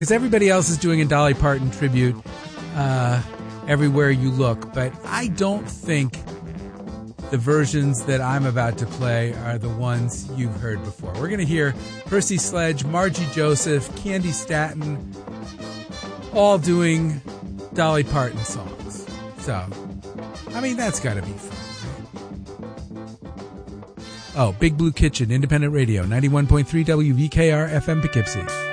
because everybody else is doing a Dolly Parton tribute everywhere you look, but I don't think the versions that I'm about to play are the ones you've heard before. We're going to hear Percy Sledge, Margie Joseph, Candy Staton, all doing Dolly Parton songs. So, I mean, that's got to be fun, right? Oh, Big Blue Kitchen, Independent Radio, 91.3 WVKR FM Poughkeepsie.